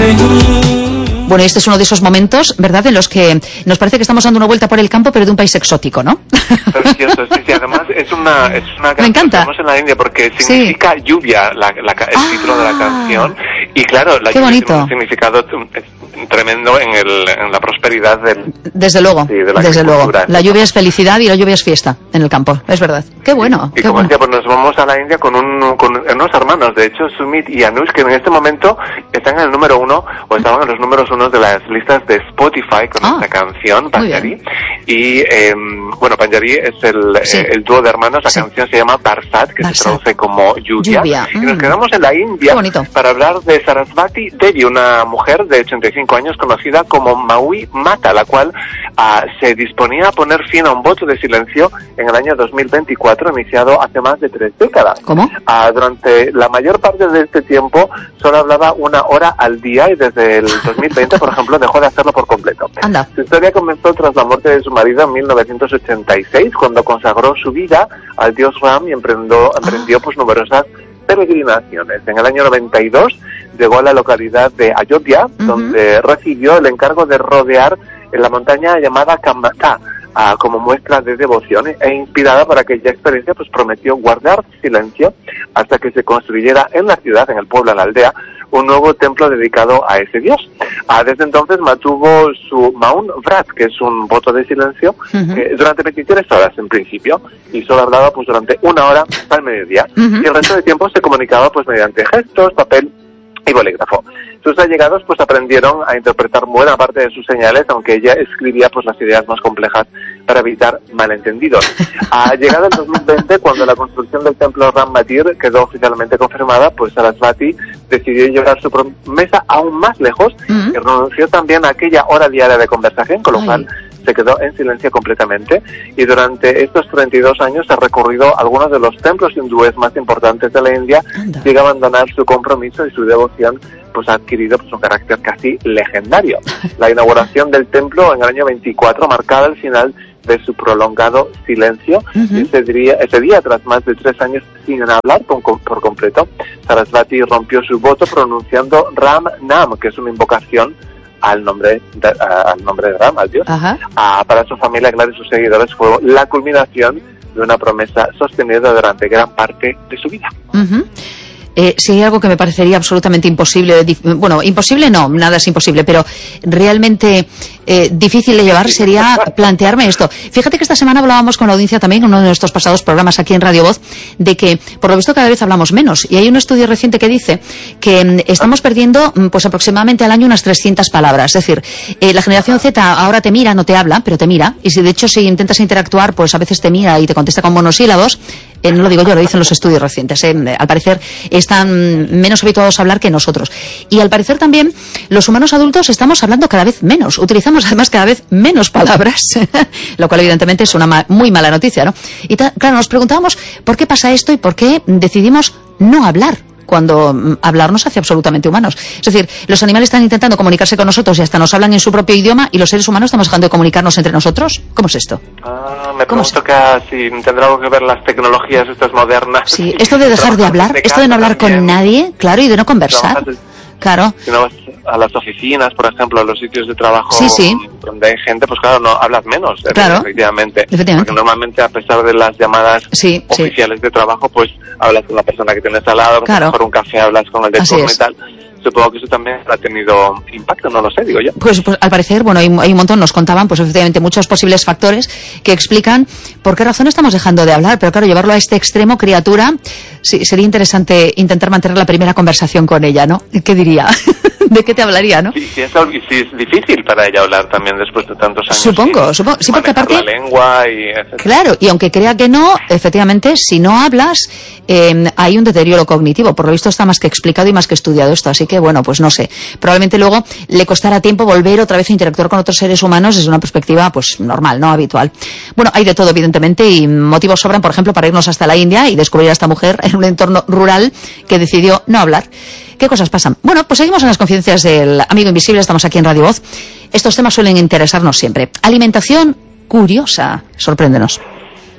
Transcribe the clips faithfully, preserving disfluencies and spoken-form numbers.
Bueno, este es uno de esos momentos, ¿verdad?, en los que nos parece que estamos dando una vuelta por el campo, pero de un país exótico, ¿no? Precioso, sí, sí. Además es una, es una canción Me encanta. que tenemos en la India porque significa sí. lluvia, la, la, el ah, título de la canción. Y claro, la qué lluvia bonito. tiene un significado tremendo en, el, en la prosperidad del... Desde luego, sí, de la desde luego. La lluvia ¿no? es felicidad y la lluvia es fiesta en el campo, es verdad. Qué bueno. Y qué como bueno. decía, pues nos vamos a la India con, un, con unos hermanos, de hecho, Sumit y Anush, que en este momento están en el número uno, o estaban en los números uno de las listas de Spotify con ah, esta canción, Panjari. Y, eh, bueno, Panjari es el, sí. eh, el dúo de hermanos, la sí. canción se llama Barsat, que Barsat. se traduce como lluvia. lluvia. Y mm. nos quedamos en la India para hablar de Sarasvati Devi, una mujer de ochenta y cinco años conocida como Maui Mata, la cual uh, se disponía a poner fin a un voto de silencio en el año dos mil veinticuatro, iniciado hace más de tres décadas. ¿Cómo? Uh, durante la mayor parte de este tiempo solo hablaba una hora al día y desde el dos mil veinte, por ejemplo, dejó de hacerlo por completo. Anda. Su historia comenzó tras la muerte de su marido en mil novecientos ochenta y seis, cuando consagró su vida al dios Ram y emprendió, emprendió pues numerosas peregrinaciones. En el año noventa y dos llegó a la localidad de Ayodhya, uh-huh. donde recibió el encargo de rodear en la montaña llamada Kamata, uh, como muestra de devoción, e inspirada por aquella experiencia, pues prometió guardar silencio hasta que se construyera en la ciudad, en el pueblo, en la aldea, un nuevo templo dedicado a ese dios. Uh, desde entonces mantuvo su Maun Vrat, que es un voto de silencio, uh-huh. eh, durante veintitrés horas en principio, y solo hablaba pues durante una hora al mediodía, uh-huh. y el resto de tiempo se comunicaba pues mediante gestos, papel y bolígrafo. Sus allegados pues aprendieron a interpretar buena parte de sus señales, aunque ella escribía pues las ideas más complejas para evitar malentendidos. A llegada el dos mil veinte, cuando la construcción del templo Ram Mandir quedó oficialmente confirmada, pues Sarasvati decidió llevar su promesa aún más lejos, uh-huh. y renunció también a aquella hora diaria de conversación, con lo Ay. cual se quedó en silencio completamente, y durante estos treinta y dos años ha recorrido algunos de los templos hindúes más importantes de la India, Anda. llega a abandonar su compromiso y su devoción pues ha adquirido pues un carácter casi legendario. La inauguración del templo en el año veinticuatro marcaba el final de su prolongado silencio, uh-huh. y ese día, ese día, tras más de tres años sin hablar con, con, por completo, Sarasvati rompió su voto pronunciando Ram Nam, que es una invocación al nombre de, uh, al nombre de Ram, al dios. Uh-huh. Uh, para su familia, claro, y sus seguidores fue la culminación de una promesa sostenida durante gran parte de su vida. Uh-huh. Eh, si hay algo que me parecería absolutamente imposible, dif- bueno, imposible no, nada es imposible, pero realmente eh, difícil de llevar sería plantearme esto. Fíjate que esta semana hablábamos con la audiencia también, en uno de nuestros pasados programas aquí en Radio Voz, de que por lo visto cada vez hablamos menos. Y hay un estudio reciente que dice que mm, estamos perdiendo pues aproximadamente al año unas trescientas palabras. Es decir, eh, la generación Z ahora te mira, no te habla, pero te mira. Y si de hecho si intentas interactuar, pues a veces te mira y te contesta con monosílabos. Eh, no lo digo yo, lo dicen los estudios recientes. Eh. Al parecer están menos habituados a hablar que nosotros. Y al parecer también los humanos adultos estamos hablando cada vez menos. Utilizamos además cada vez menos palabras, lo cual evidentemente es una ma- muy mala noticia, ¿no? Y ta- claro, nos preguntábamos por qué pasa esto y por qué decidimos no hablar, cuando mm, hablar nos hace absolutamente humanos. Es decir, los animales están intentando comunicarse con nosotros y hasta nos hablan en su propio idioma, y los seres humanos estamos dejando de comunicarnos entre nosotros. ¿Cómo es esto? Ah, me pregunto que si tendrá algo que ver las tecnologías estas modernas. Sí, esto de dejar de hablar, de esto de no hablar también con nadie, claro, y de no conversar. Claro. Si no vas a las oficinas, por ejemplo, a los sitios de trabajo, sí, sí. donde hay gente, pues claro, no hablas menos, claro. efectivamente. efectivamente. Porque normalmente, a pesar de las llamadas sí, oficiales sí. de trabajo, pues hablas con la persona que tienes al lado, claro. por un café hablas con el de turno y tal. Supongo que eso también ha tenido impacto, no lo sé, digo yo. Pues, pues al parecer, bueno, hay, hay un montón, nos contaban, pues efectivamente, muchos posibles factores que explican por qué razón estamos dejando de hablar, pero claro, llevarlo a este extremo, criatura, sí, sería interesante intentar mantener la primera conversación con ella, ¿no? ¿Qué diría? ¿De qué te hablaría, no? Sí, sí, es, sí, es difícil para ella hablar también después de tantos años. Supongo, supongo. Sí, porque aparte... la lengua y etcétera. Claro, y aunque crea que no, efectivamente, si no hablas, eh, hay un deterioro cognitivo. Por lo visto está más que explicado y más que estudiado esto. Así que, bueno, pues no sé. Probablemente luego le costará tiempo volver otra vez a interactuar con otros seres humanos desde una perspectiva, pues, normal, no habitual. Bueno, hay de todo, evidentemente, y motivos sobran, por ejemplo, para irnos hasta la India y descubrir a esta mujer en un entorno rural que decidió no hablar. ¿Qué cosas pasan? Bueno, pues seguimos en las confidencias del amigo invisible, estamos aquí en Radio Voz. Estos temas suelen interesarnos siempre. Alimentación curiosa, sorpréndenos.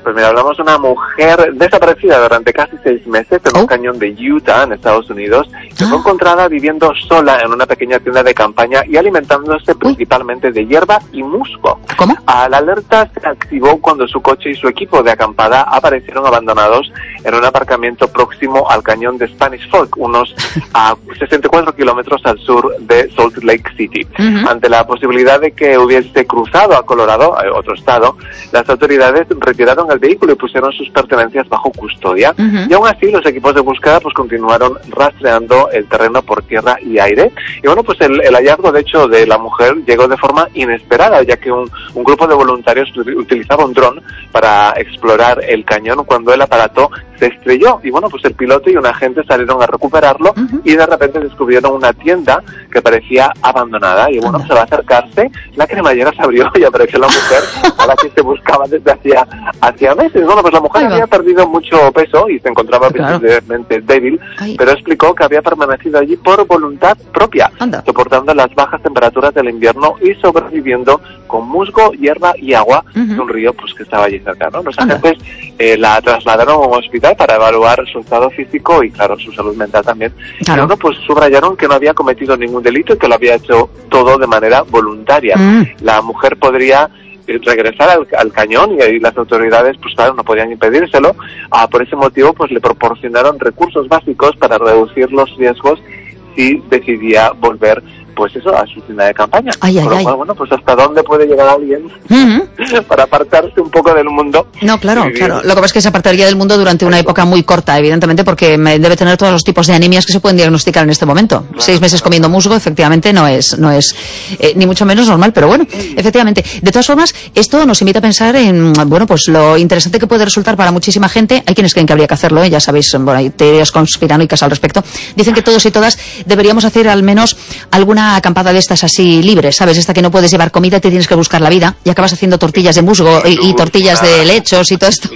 Pues mira, hablamos de una mujer desaparecida durante casi seis meses en un oh. cañón de Utah, en Estados Unidos, que ah. fue encontrada viviendo sola en una pequeña tienda de campaña y alimentándose Uy. principalmente de hierba y musgo. ¿Cómo? Ah, la alerta se activó cuando su coche y su equipo de acampada aparecieron abandonados en un aparcamiento próximo al cañón de Spanish Fork, unos a sesenta y cuatro kilómetros al sur de Salt Lake City. Uh-huh. Ante la posibilidad de que hubiese cruzado a Colorado, a otro estado, las autoridades retiraron el vehículo y pusieron sus pertenencias bajo custodia. Uh-huh. Y aún así, los equipos de búsqueda pues continuaron rastreando el terreno por tierra y aire. Y bueno, pues el, el hallazgo, de hecho, de la mujer llegó de forma inesperada, ya que un, un grupo de voluntarios utilizaba un dron para explorar el cañón cuando el aparato se estrelló. Y bueno, pues el piloto y un agente salieron a recuperarlo uh-huh. y de repente descubrieron una tienda que parecía abandonada. Y bueno, uh-huh. pues al acercarse, la cremallera se abrió y apareció la mujer a la que se buscaba desde hacía, hacía meses. Bueno, pues la mujer había perdido mucho peso y se encontraba claro. visiblemente débil, Ay. pero explicó que había permanecido allí por voluntad propia, Anda. soportando las bajas temperaturas del invierno y sobreviviendo con musgo, hierba y agua uh-huh. de un río pues que estaba allí cerca, ¿no? Los Anda. agentes eh, la trasladaron a un hospital para evaluar su estado físico y, claro, su salud mental también. Claro. Y bueno, pues subrayaron que no había cometido ningún delito y que lo había hecho todo de manera voluntaria. Mm. La mujer podría regresar al, al cañón y ahí las autoridades pues claro no podían impedírselo. Ah, por ese motivo pues le proporcionaron recursos básicos para reducir los riesgos si decidía volver pues eso a su tienda de campaña. Ay, ay, Por lo ay. cual, bueno, pues hasta dónde puede llegar alguien uh-huh. para apartarse un poco del mundo. No, claro, claro. Lo que pasa es que se apartaría del mundo durante una época muy corta, evidentemente, porque debe tener todos los tipos de anemias que se pueden diagnosticar en este momento. Claro, Seis meses claro. comiendo musgo, efectivamente, no es, no es eh, ni mucho menos normal, pero bueno, efectivamente. De todas formas, esto nos invita a pensar en, bueno, pues lo interesante que puede resultar para muchísima gente. Hay quienes creen que habría que hacerlo, ¿eh? Ya sabéis, bueno, hay teorías conspiranoicas al respecto. Dicen que todos y todas deberíamos hacer al menos alguna acampada de estas así libre, ¿sabes? Esta que no puedes llevar comida, te tienes que buscar la vida y acabas haciendo tortillas de musgo y, y tortillas de lechos y todo esto.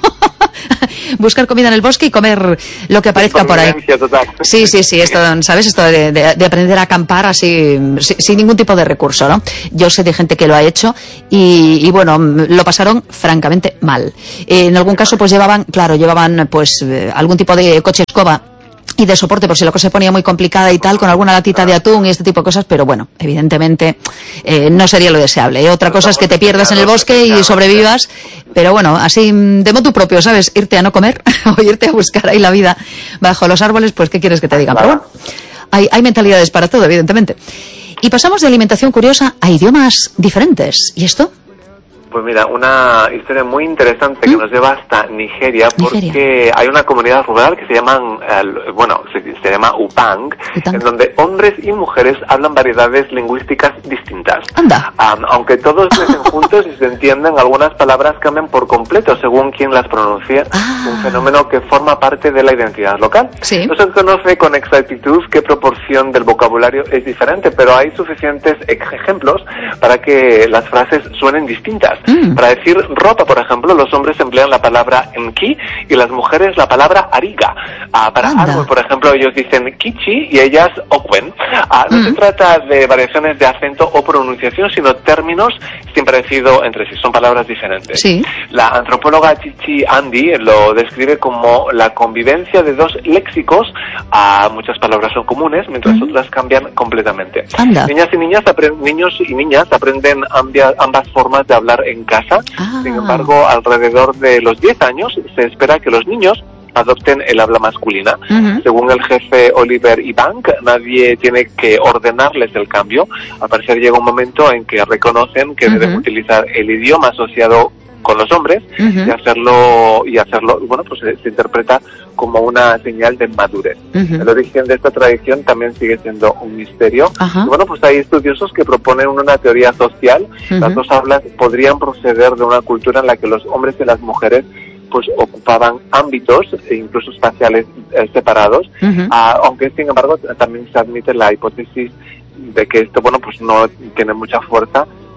Buscar comida en el bosque y comer lo que aparezca por ahí. Total. Sí, sí, sí, esto, ¿sabes? Esto de, de, de aprender a acampar así, sin, sin ningún tipo de recurso, ¿no? Yo sé de gente que lo ha hecho y, y bueno, lo pasaron francamente mal. Eh, en algún caso, pues llevaban, claro, llevaban pues algún tipo de coche escoba y de soporte por si la cosa se ponía muy complicada y tal, con alguna latita de atún y este tipo de cosas, pero bueno, evidentemente eh, no sería lo deseable, ¿eh? Otra cosa es que te pierdas en el bosque y sobrevivas, pero bueno, así de motu propio, ¿sabes? Irte a no comer o irte a buscar ahí la vida bajo los árboles, pues ¿qué quieres que te digan? Pero bueno, hay, hay mentalidades para todo, evidentemente. Y pasamos de alimentación curiosa a idiomas diferentes. ¿Y esto? Pues mira, una historia muy interesante que ¿Mm? nos lleva hasta Nigeria, porque Nigeria. hay una comunidad rural que se llaman, eh, bueno, se, se llama Upang, Upang, en donde hombres y mujeres hablan variedades lingüísticas distintas. Anda. Um, aunque todos crecen juntos y se entienden, algunas palabras cambian por completo según quien las pronuncie, ah. un fenómeno que forma parte de la identidad local. Sí. No se conoce con exactitud qué proporción del vocabulario es diferente, pero hay suficientes ejemplos para que las frases suenen distintas. Mm. Para decir ropa, por ejemplo, los hombres emplean la palabra enki y las mujeres la palabra ariga. Ah, para Anda. árbol, por ejemplo, ellos dicen kichi y ellas okwen. Ah, no mm. se trata de variaciones de acento o pronunciación, sino términos sin parecido entre sí. Son palabras diferentes. Sí. La antropóloga Chichi Andy lo describe como la convivencia de dos léxicos. Ah, muchas palabras son comunes, mientras mm. otras cambian completamente. Anda. Niñas y niñas niños y niñas aprenden ambia, ambas formas de hablar en casa. Ah. Sin embargo, alrededor de los diez años se espera que los niños adopten el habla masculina. Uh-huh. Según el jefe Oliver Ibank, nadie tiene que ordenarles el cambio. Al parecer llega un momento en que reconocen que uh-huh. deben utilizar el idioma asociado con los hombres uh-huh. y hacerlo y hacerlo bueno pues se, se interpreta como una señal de madurez. Uh-huh. El origen de esta tradición también sigue siendo un misterio. Uh-huh. Y bueno, pues hay estudiosos que proponen una teoría social. Uh-huh. Las dos hablas podrían proceder de una cultura en la que los hombres y las mujeres pues ocupaban ámbitos e incluso espaciales eh, separados, uh-huh. ah, aunque sin embargo también se admite la hipótesis de que esto bueno pues no tiene mucha fuerza,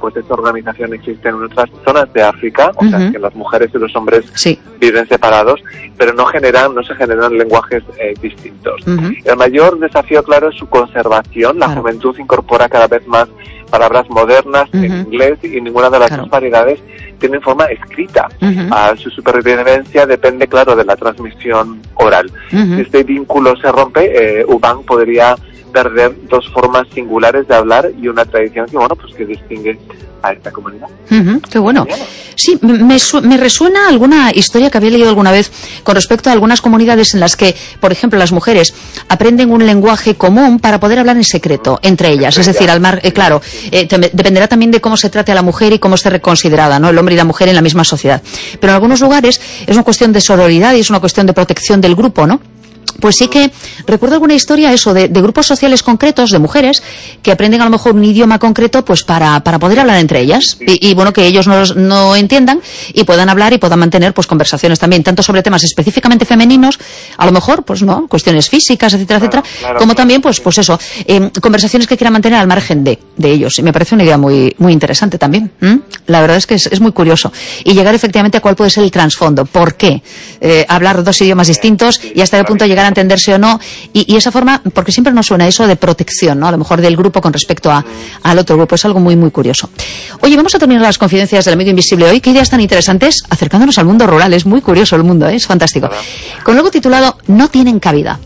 pues esta organización existe en otras zonas de África, o uh-huh. sea, que las mujeres y los hombres sí. viven separados, pero no generan, no se generan lenguajes eh, distintos. Uh-huh. El mayor desafío, claro, es su conservación. La claro. juventud incorpora cada vez más palabras modernas uh-huh. en inglés y ninguna de las claro. dos variedades tiene forma escrita. Uh-huh. Uh, su supervivencia depende, claro, de la transmisión oral. Uh-huh. Si este vínculo se rompe, eh, Ubang podría perder dos formas singulares de hablar y una tradición que, bueno, pues que distingue a esta comunidad. Uh-huh, qué bueno. Sí, me, me resuena alguna historia que había leído alguna vez con respecto a algunas comunidades en las que, por ejemplo, las mujeres aprenden un lenguaje común para poder hablar en secreto entre ellas. Es decir, al mar, eh, claro, eh, te, dependerá también de cómo se trate a la mujer y cómo esté reconsiderada, ¿no? El hombre y la mujer en la misma sociedad. Pero en algunos lugares es una cuestión de sororidad y es una cuestión de protección del grupo, ¿no? Pues sí que recuerdo alguna historia eso de, de grupos sociales concretos de mujeres que aprenden a lo mejor un idioma concreto pues para, para poder hablar entre ellas y, y bueno, que ellos no, no entiendan y puedan hablar y puedan mantener pues conversaciones también tanto sobre temas específicamente femeninos, a lo mejor pues no, cuestiones físicas, etcétera, etcétera, claro, claro, como también pues pues eso, eh, conversaciones que quieran mantener al margen de, de ellos. Y me parece una idea muy muy interesante también. ¿Mm? La verdad es que es, es muy curioso y llegar efectivamente a cuál puede ser el trasfondo, por qué eh, hablar dos idiomas distintos y hasta qué punto llegar a entenderse o no, y, y esa forma, porque siempre nos suena eso de protección, ¿no? A lo mejor del grupo con respecto a, al otro grupo, es algo muy, muy curioso. Oye, vamos a terminar las confidencias del amigo invisible hoy. Qué ideas tan interesantes, acercándonos al mundo rural. Es muy curioso el mundo, ¿eh? Es fantástico. Con algo titulado No tienen cabida.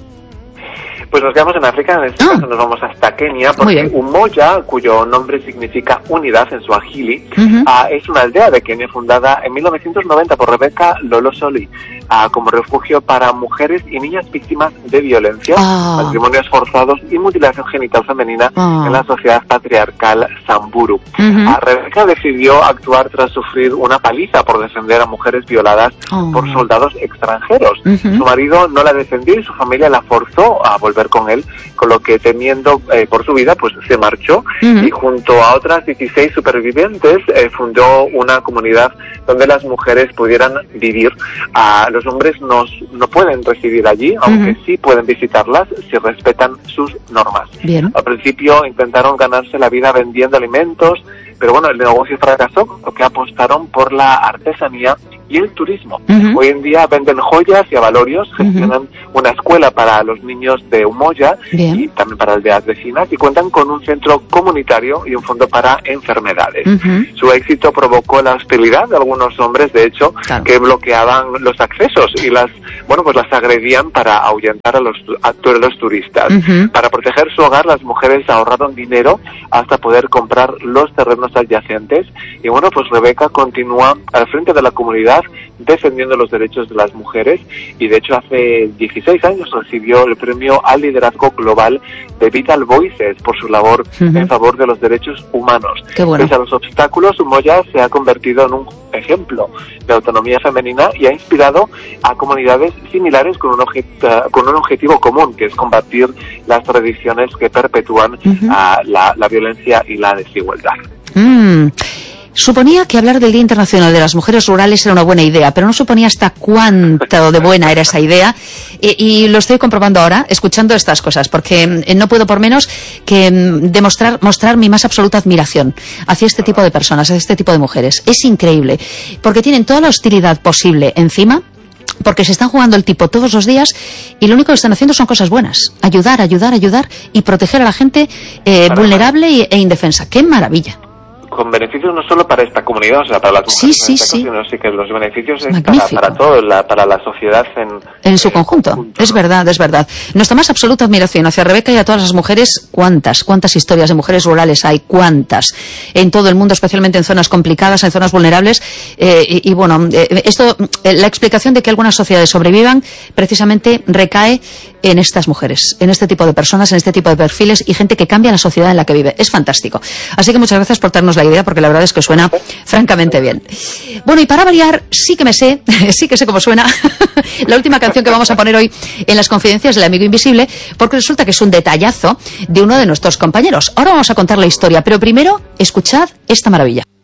Pues nos quedamos en África, en este ah. caso nos vamos hasta Kenia, porque Umoja, cuyo nombre significa unidad en suajili, uh-huh. uh, es una aldea de Kenia fundada en mil novecientos noventa por Rebecca Lolosoli, uh, como refugio para mujeres y niñas víctimas de violencia, ah. matrimonios forzados y mutilación genital femenina ah. en la sociedad patriarcal Samburu. Uh-huh. Uh, Rebecca decidió actuar tras sufrir una paliza por defender a mujeres violadas oh. por soldados extranjeros. Uh-huh. Su marido no la defendió y su familia la forzó a volver con él, con lo que temiendo eh, por su vida, pues se marchó uh-huh. y junto a otras dieciséis supervivientes eh, fundó una comunidad donde las mujeres pudieran vivir. Uh, los hombres nos, no pueden residir allí, uh-huh. aunque sí pueden visitarlas si respetan sus normas. Bien. Al principio intentaron ganarse la vida vendiendo alimentos, pero bueno, el negocio fracasó, porque apostaron por la artesanía y el turismo. Uh-huh. Hoy en día venden joyas y avalorios, gestionan uh-huh. una escuela para los niños de Umoja Bien. y también para aldeas vecinas, y cuentan con un centro comunitario y un fondo para enfermedades. Uh-huh. Su éxito provocó la hostilidad de algunos hombres, de hecho, claro. que bloqueaban los accesos y las, bueno, pues las agredían para ahuyentar a los, a los turistas. Uh-huh. Para proteger su hogar, las mujeres ahorraron dinero hasta poder comprar los terrenos adyacentes, y bueno, pues Rebeca continúa al frente de la comunidad defendiendo los derechos de las mujeres, y de hecho hace dieciséis años recibió el premio al liderazgo global de Vital Voices por su labor uh-huh. en favor de los derechos humanos. Qué bueno. Pese a los obstáculos, Umoja se ha convertido en un ejemplo de autonomía femenina y ha inspirado a comunidades similares con un, objet- con un objetivo común, que es combatir las tradiciones que perpetúan uh-huh. uh, la, la violencia y la desigualdad. Mm. Suponía que hablar del Día Internacional de las Mujeres Rurales era una buena idea, pero no suponía hasta cuánto de buena era esa idea. Y, y lo estoy comprobando ahora, escuchando estas cosas, porque eh, no puedo por menos que mm, demostrar, mostrar mi más absoluta admiración hacia este tipo de personas, hacia este tipo de mujeres. Es increíble, porque tienen toda la hostilidad posible encima, porque se están jugando el tipo todos los días y lo único que están haciendo son cosas buenas. Ayudar, ayudar, ayudar y proteger a la gente eh, vulnerable y, e indefensa. ¡Qué maravilla! Con beneficios no solo para esta comunidad, o sea, para las mujeres, sí, sí, en este sí. caso, sino sí que los beneficios es para, para todo, la, para la sociedad en, en su conjunto. conjunto. Es verdad, es verdad. Nuestra más absoluta admiración hacia Rebeca y a todas las mujeres. ¿Cuántas? ¿Cuántas historias de mujeres rurales hay? ¿Cuántas? En todo el mundo, especialmente en zonas complicadas, en zonas vulnerables. Eh, y, y bueno, eh, esto, eh, la explicación de que algunas sociedades sobrevivan precisamente recae en estas mujeres, en este tipo de personas, en este tipo de perfiles y gente que cambia la sociedad en la que vive. Es fantástico. Así que muchas gracias por darnos la idea, porque la verdad es que suena francamente bien. Bueno, y para variar, sí que me sé, sí que sé cómo suena la última canción que vamos a poner hoy en las confidencias del amigo invisible, porque resulta que es un detallazo de uno de nuestros compañeros. Ahora vamos a contar la historia, pero primero, escuchad esta maravilla.